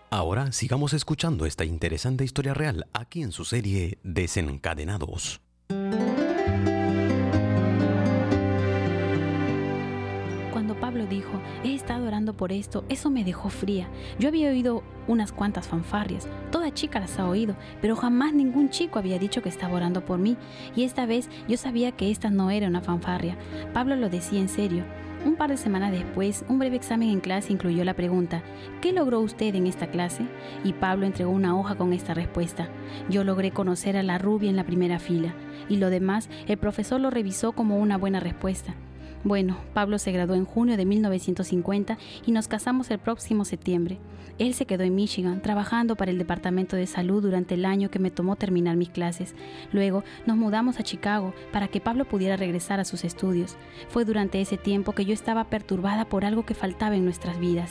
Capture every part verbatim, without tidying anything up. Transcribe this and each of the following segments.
Ahora sigamos escuchando esta interesante historia real aquí en su serie Desencadenados. Cuando Pablo dijo, he estado orando por esto, eso me dejó fría. Yo había oído unas cuantas fanfarrias, toda chica las ha oído, pero jamás ningún chico había dicho que estaba orando por mí. Y esta vez yo sabía que esta no era una fanfarria. Pablo lo decía en serio. Un par de semanas después, un breve examen en clase incluyó la pregunta, ¿qué logró usted en esta clase? Y Pablo entregó una hoja con esta respuesta. Yo logré conocer a la rubia en la primera fila. Y lo demás, el profesor lo revisó como una buena respuesta. Bueno, Pablo se graduó en junio de mil novecientos cincuenta y nos casamos el próximo septiembre. Él se quedó en Michigan, trabajando para el Departamento de Salud durante el año que me tomó terminar mis clases. Luego nos mudamos a Chicago para que Pablo pudiera regresar a sus estudios. Fue durante ese tiempo que yo estaba perturbada por algo que faltaba en nuestras vidas.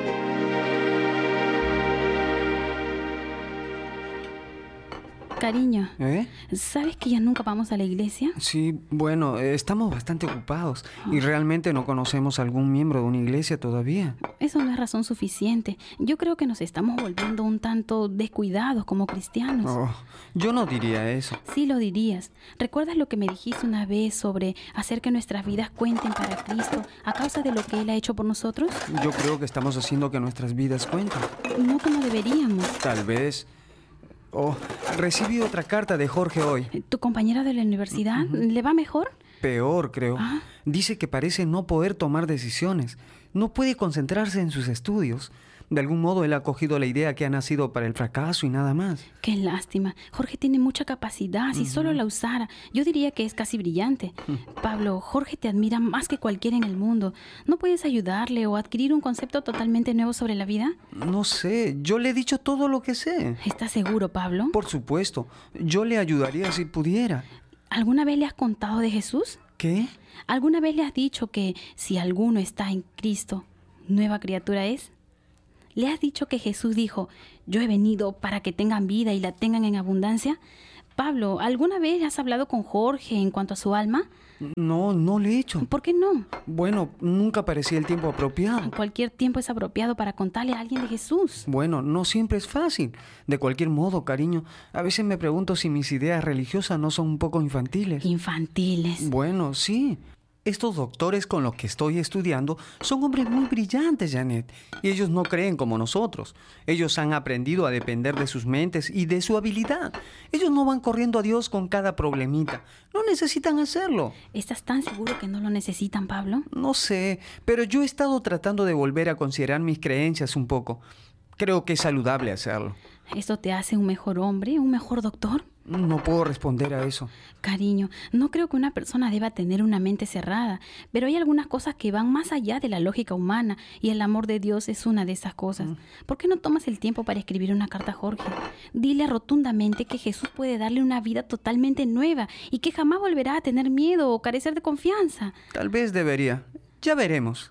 Cariño, ¿Eh? ¿sabes que ya nunca vamos a la iglesia? Sí, bueno, eh, estamos bastante ocupados y realmente no conocemos a algún miembro de una iglesia todavía. Eso no es razón suficiente. Yo creo que nos estamos volviendo un tanto descuidados como cristianos. Oh, yo no diría eso. Sí lo dirías. ¿Recuerdas lo que me dijiste una vez sobre hacer que nuestras vidas cuenten para Cristo a causa de lo que Él ha hecho por nosotros? Yo creo que estamos haciendo que nuestras vidas cuenten. No como deberíamos. Tal vez. Oh, recibí otra carta de Jorge hoy. ¿Tu compañera de la universidad? Uh-huh. ¿Le va mejor? Peor, creo. ¿Ah? Dice que parece no poder tomar decisiones. No puede concentrarse en sus estudios. De algún modo él ha cogido la idea que ha nacido para el fracaso y nada más. Qué lástima. Jorge tiene mucha capacidad. Si uh-huh. solo la usara, yo diría que es casi brillante. Uh-huh. Pablo, Jorge te admira más que cualquiera en el mundo. ¿No puedes ayudarle o adquirir un concepto totalmente nuevo sobre la vida? No sé. Yo le he dicho todo lo que sé. ¿Estás seguro, Pablo? Por supuesto. Yo le ayudaría si pudiera. ¿Alguna vez le has contado de Jesús? ¿Qué? ¿Alguna vez le has dicho que si alguno está en Cristo, nueva criatura es? ¿Le has dicho que Jesús dijo, yo he venido para que tengan vida y la tengan en abundancia? Pablo, ¿alguna vez has hablado con Jorge en cuanto a su alma? No, no le he hecho. ¿Por qué no? Bueno, nunca parecía el tiempo apropiado. Cualquier tiempo es apropiado para contarle a alguien de Jesús. Bueno, no siempre es fácil. De cualquier modo, cariño, a veces me pregunto si mis ideas religiosas no son un poco infantiles. ¿Infantiles? Bueno, sí. Estos doctores con los que estoy estudiando son hombres muy brillantes, Janet, y ellos no creen como nosotros. Ellos han aprendido a depender de sus mentes y de su habilidad. Ellos no van corriendo a Dios con cada problemita. No necesitan hacerlo. ¿Estás tan seguro que no lo necesitan, Pablo? No sé, pero yo he estado tratando de volver a considerar mis creencias un poco. Creo que es saludable hacerlo. ¿Esto te hace un mejor hombre, un mejor doctor? No puedo responder a eso. Cariño, no creo que una persona deba tener una mente cerrada, pero hay algunas cosas que van más allá de la lógica humana y el amor de Dios es una de esas cosas. Mm. ¿Por qué no tomas el tiempo para escribir una carta a Jorge? Dile rotundamente que Jesús puede darle una vida totalmente nueva y que jamás volverá a tener miedo o carecer de confianza. Tal vez debería. Ya veremos.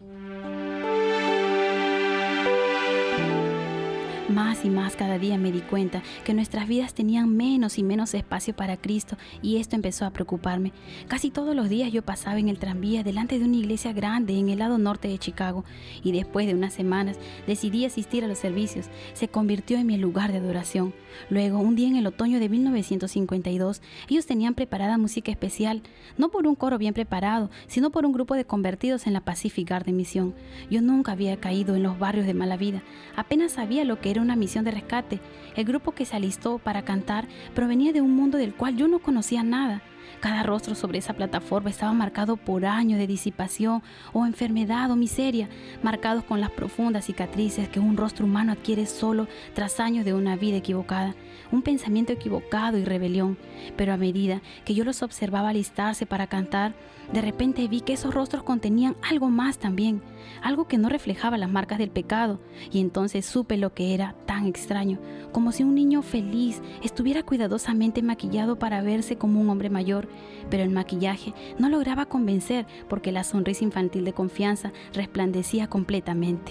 Más y más cada día me di cuenta que nuestras vidas tenían menos y menos espacio para Cristo y esto empezó a preocuparme. Casi todos los días yo pasaba en el tranvía delante de una iglesia grande en el lado norte de Chicago y después de unas semanas decidí asistir a los servicios. Se convirtió en mi lugar de adoración. Luego, un día en el otoño de mil novecientos cincuenta y dos, ellos tenían preparada música especial, no por un coro bien preparado, sino por un grupo de convertidos en la Pacific Garden Mission. Yo nunca había caído en los barrios de mala vida, apenas sabía lo que era una misión de rescate. El grupo que se alistó para cantar provenía de un mundo del cual yo no conocía nada. Cada rostro sobre esa plataforma estaba marcado por años de disipación o enfermedad o miseria, marcados con las profundas cicatrices que un rostro humano adquiere solo tras años de una vida equivocada, un pensamiento equivocado y rebelión. Pero a medida que yo los observaba alistarse para cantar, de repente vi que esos rostros contenían algo más también, algo que no reflejaba las marcas del pecado, y entonces supe lo que era tan extraño, como si un niño feliz estuviera cuidadosamente maquillado para verse como un hombre mayor, pero el maquillaje no lograba convencer porque la sonrisa infantil de confianza resplandecía completamente.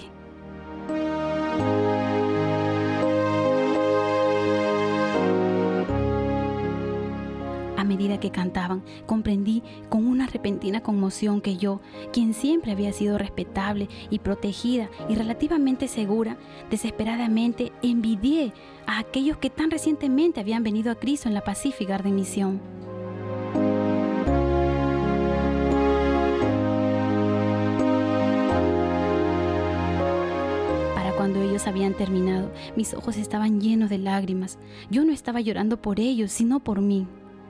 A medida que cantaban, comprendí con una repentina conmoción que yo, quien siempre había sido respetable y protegida y relativamente segura, desesperadamente envidié a aquellos que tan recientemente habían venido a Cristo en la Pacific Garden Mission. Cuando ellos habían terminado, mis ojos estaban llenos de lágrimas. Yo no estaba llorando por ellos, sino por mí.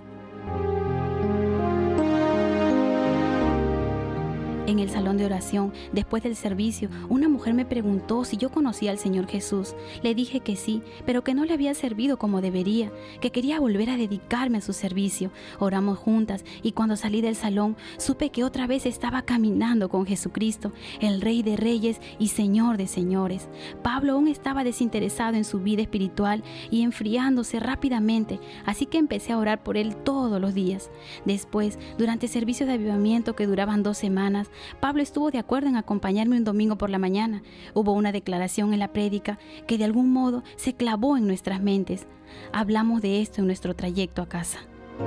En el salón de oración, después del servicio, una mujer me preguntó si yo conocía al Señor Jesús. Le dije que sí, pero que no le había servido como debería, que quería volver a dedicarme a su servicio. Oramos juntas y cuando salí del salón, supe que otra vez estaba caminando con Jesucristo, el Rey de Reyes y Señor de Señores. Pablo aún estaba desinteresado en su vida espiritual y enfriándose rápidamente, así que empecé a orar por él todos los días. Después, durante servicios de avivamiento que duraban dos semanas, Pablo estuvo de acuerdo en acompañarme un domingo por la mañana. Hubo una declaración en la prédica que de algún modo se clavó en nuestras mentes. Hablamos de esto en nuestro trayecto a casa.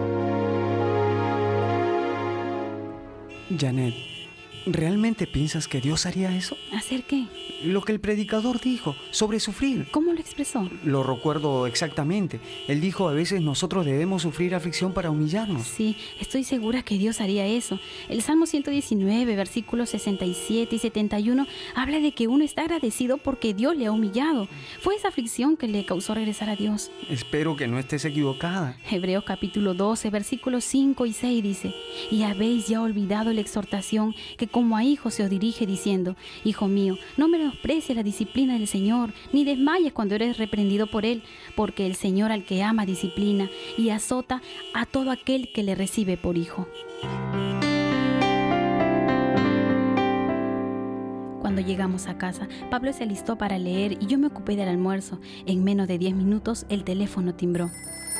Janet, ¿realmente piensas que Dios haría eso? ¿Hacer qué? Lo que el predicador dijo sobre sufrir. ¿Cómo lo expresó? Lo recuerdo exactamente. Él dijo: a veces nosotros debemos sufrir aflicción para humillarnos. Sí, estoy segura que Dios haría eso. El Salmo ciento diecinueve, versículos sesenta y siete y setenta y uno, habla de que uno está agradecido porque Dios le ha humillado. Fue esa aflicción que le causó regresar a Dios. Espero que no estés equivocada. Hebreos capítulo doce, versículos cinco y seis dice: y habéis ya olvidado la exhortación que como a hijos se os dirige diciendo: hijo mío, no menosprecies la disciplina del Señor, ni desmayes cuando eres reprendido por Él, porque el Señor al que ama disciplina y azota a todo aquel que le recibe por hijo. Cuando llegamos a casa, Pablo se alistó para leer y yo me ocupé del almuerzo. En menos de diez minutos el teléfono timbró.